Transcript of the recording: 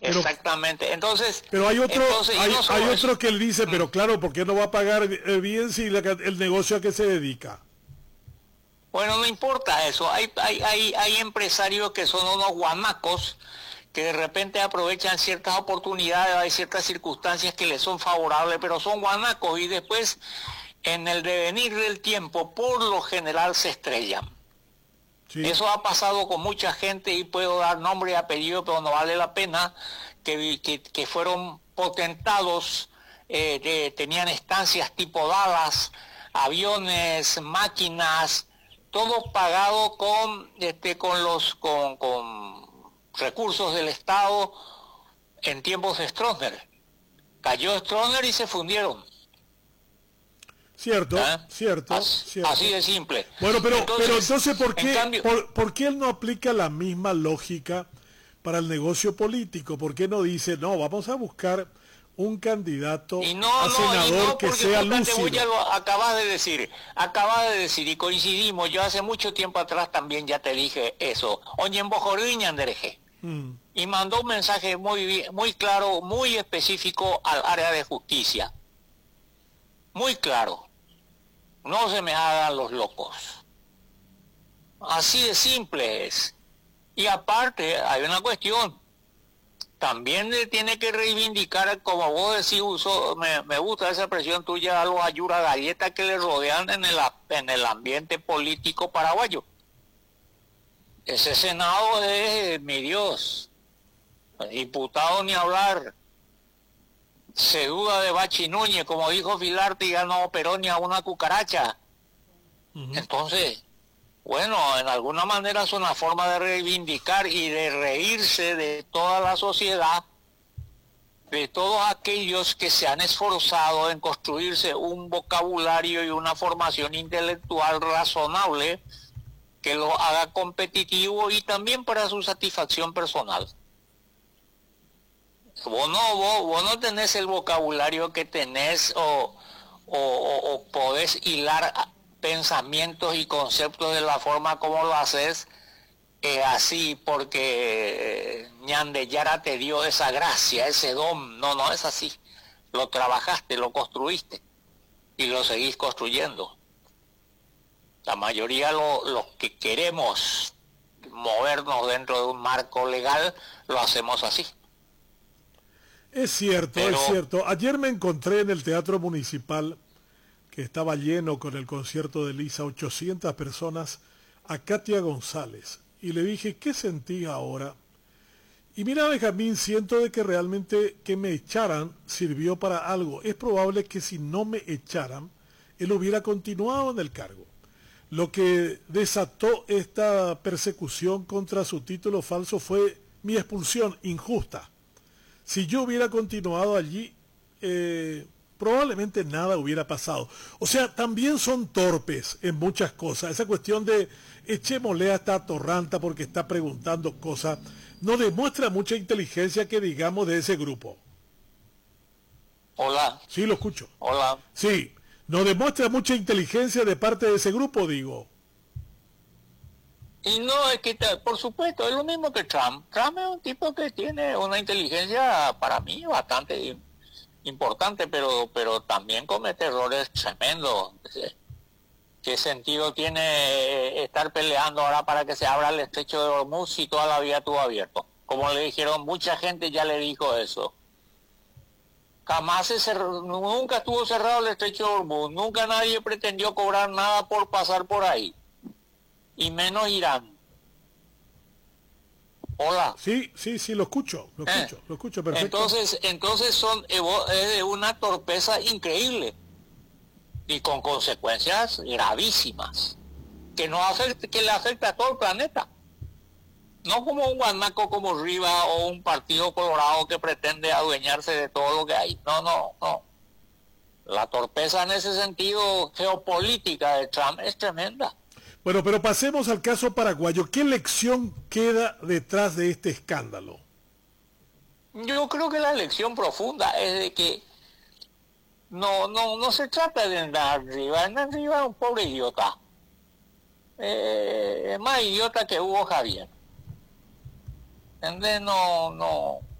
Pero, exactamente. Entonces, pero hay otro, entonces, hay otro que él dice, pero claro, ¿por qué no va a pagar bien si el negocio a qué se dedica? bueno, no importa eso. Hay empresarios que son unos guanacos que de repente aprovechan ciertas oportunidades, hay ciertas circunstancias que les son favorables, pero son guanacos y después en el devenir del tiempo por lo general se estrellan. Sí. Eso ha pasado con mucha gente y puedo dar nombre y apellido, pero no vale la pena, que fueron potentados, tenían estancias tipo Dallas, aviones, máquinas, todo pagado con recursos del Estado en tiempos de Stroessner. Cayó Stroessner y se fundieron. Cierto, ¿Eh? cierto, cierto. Así de simple. Bueno, pero entonces ¿por qué, cambio, por qué él no aplica la misma lógica para el negocio político? ¿Por qué no dice, no, vamos a buscar un candidato a senador que sea lúcido? Ya lo acabas de decir, y coincidimos, yo hace mucho tiempo atrás también ya te dije eso, y mandó un mensaje muy claro, muy específico al área de justicia, muy claro, no se me hagan los locos, así de simple es. Y aparte hay una cuestión, también le tiene que reivindicar, como vos decís, me gusta esa expresión tuya, a los ayura galletas que le rodean en el ambiente político paraguayo. Ese Senado es, mi Dios, diputado ni hablar, se duda de Bachi Núñez, como dijo Filarte, ya no operó ni a una cucaracha. Entonces, bueno, en alguna manera es una forma de reivindicar y de reírse de toda la sociedad, de todos aquellos que se han esforzado en construirse un vocabulario y una formación intelectual razonable que lo haga competitivo y también para su satisfacción personal. Vos no tenés el vocabulario que tenés o podés hilar pensamientos y conceptos de la forma como lo haces, así porque Ñandeyara te dio esa gracia, ese don. No es así. Lo trabajaste, lo construiste y lo seguís construyendo. La mayoría los que queremos movernos dentro de un marco legal lo hacemos así. Es cierto, es cierto. Ayer me encontré en el Teatro Municipal, que estaba lleno con el concierto de Lisa, 800 personas, a Katia González. Y le dije, ¿qué sentí ahora? Y mira, Benjamín, siento de que realmente que me echaran sirvió para algo. Es probable que si no me echaran, él hubiera continuado en el cargo. Lo que desató esta persecución contra su título falso fue mi expulsión injusta. Si yo hubiera continuado allí, probablemente nada hubiera pasado. O sea, también son torpes en muchas cosas. Esa cuestión de echémosle a esta atorranta porque está preguntando cosas, no demuestra mucha inteligencia que digamos de ese grupo. Hola. Sí, lo escucho. Hola. Sí, no demuestra mucha inteligencia de parte de ese grupo, digo. Y no, es que, por supuesto, es lo mismo que Trump. Trump es un tipo que tiene una inteligencia, para mí, bastante importante, pero también comete errores tremendos. ¿Qué sentido tiene estar peleando ahora para que se abra el estrecho de Hormuz si toda la vida estuvo abierto? Como le dijeron, mucha gente ya le dijo eso. Jamás nunca estuvo cerrado el estrecho de Hormuz, nunca nadie pretendió cobrar nada por pasar por ahí. Y menos Irán. Hola. Sí, lo escucho perfecto. Entonces es de una torpeza increíble y con consecuencias gravísimas que le afecta a todo el planeta. No como un guanaco como Riva o un partido colorado que pretende adueñarse de todo lo que hay. No. La torpeza en ese sentido geopolítica de Trump es tremenda. Bueno, pero pasemos al caso paraguayo. ¿Qué lección queda detrás de este escándalo? Yo creo que la lección profunda es de que no se trata de Hernán Rivas. Hernán Rivas es un pobre idiota. Es más idiota que Hugo Javier. ¿Entendés? No